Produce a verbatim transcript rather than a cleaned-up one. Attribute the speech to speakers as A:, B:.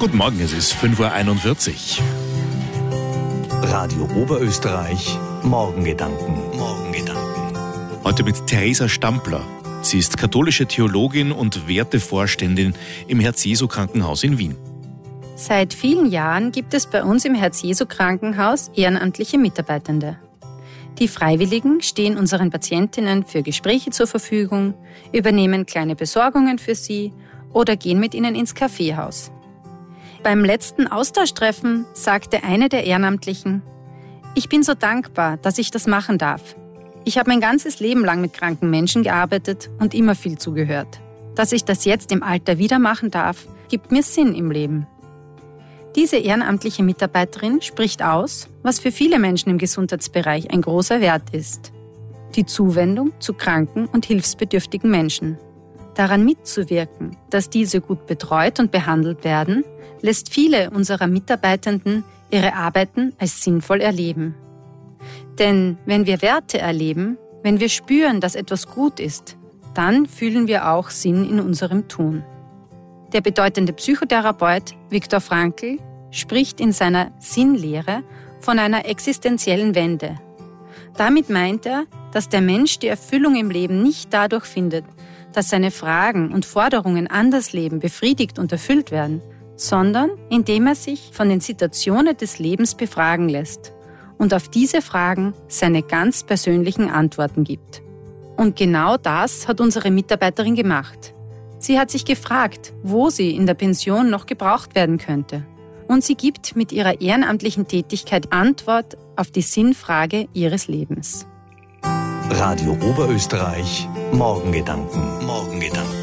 A: Guten Morgen, es ist fünf Uhr einundvierzig.
B: Radio Oberösterreich, Morgengedanken. Morgengedanken.
A: Heute mit Theresa Stampler. Sie ist katholische Theologin und Wertevorständin im Herz-Jesu-Krankenhaus in Wien.
C: Seit vielen Jahren gibt es bei uns im Herz-Jesu-Krankenhaus ehrenamtliche Mitarbeitende. Die Freiwilligen stehen unseren Patientinnen für Gespräche zur Verfügung, übernehmen kleine Besorgungen für sie oder gehen mit ihnen ins Kaffeehaus. Beim letzten Austauschtreffen sagte eine der Ehrenamtlichen: Ich bin so dankbar, dass ich das machen darf. Ich habe mein ganzes Leben lang mit kranken Menschen gearbeitet und immer viel zugehört. Dass ich das jetzt im Alter wieder machen darf, gibt mir Sinn im Leben. Diese ehrenamtliche Mitarbeiterin spricht aus, was für viele Menschen im Gesundheitsbereich ein großer Wert ist: die Zuwendung zu kranken und hilfsbedürftigen Menschen. Daran mitzuwirken, dass diese gut betreut und behandelt werden, lässt viele unserer Mitarbeitenden ihre Arbeiten als sinnvoll erleben. Denn wenn wir Werte erleben, wenn wir spüren, dass etwas gut ist, dann fühlen wir auch Sinn in unserem Tun. Der bedeutende Psychotherapeut Viktor Frankl spricht in seiner Sinnlehre von einer existenziellen Wende. Damit meint er, dass der Mensch die Erfüllung im Leben nicht dadurch findet, dass seine Fragen und Forderungen an das Leben befriedigt und erfüllt werden, sondern indem er sich von den Situationen des Lebens befragen lässt und auf diese Fragen seine ganz persönlichen Antworten gibt. Und genau das hat unsere Mitarbeiterin gemacht. Sie hat sich gefragt, wo sie in der Pension noch gebraucht werden könnte. Und sie gibt mit ihrer ehrenamtlichen Tätigkeit Antwort auf die Sinnfrage ihres Lebens.
B: Radio Oberösterreich, Morgengedanken. Morgengedanken.